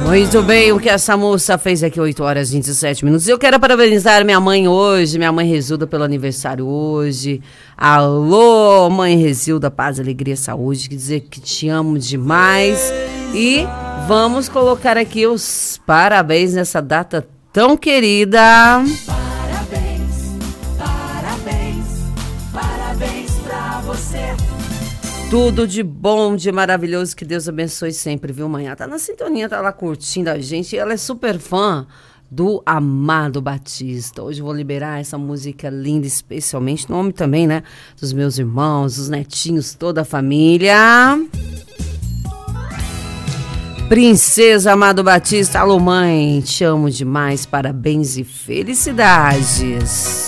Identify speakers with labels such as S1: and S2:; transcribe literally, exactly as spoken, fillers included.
S1: Muito bem, o que essa moça fez aqui, oito horas e vinte e sete minutos. Eu quero parabenizar minha mãe hoje, minha mãe Rezilda pelo aniversário hoje. Alô, mãe Rezilda, paz, alegria, saúde, quer dizer que te amo demais. E vamos colocar aqui os parabéns nessa data tão querida. Parabéns, parabéns, parabéns pra você. Tudo de bom, de maravilhoso, que Deus abençoe sempre, viu, mãe? Ela tá na sintonia, tá lá curtindo a gente, ela é super fã do Amado Batista. Hoje eu vou liberar essa música linda, especialmente, nome também, né, dos meus irmãos, dos netinhos, toda a família. Princesa Amado Batista, alô mãe, te amo demais, parabéns e felicidades.